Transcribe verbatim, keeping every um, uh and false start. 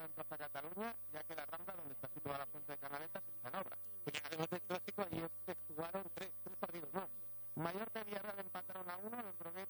en Plaza Cataluña, ya que la Rambla, donde está situada la Fuente de Canaletas, está en obra. Pues llegaremos del clásico, ayer se jugaron tres, tres partidos, no. Mallorca y Villarreal empataron a uno, el otro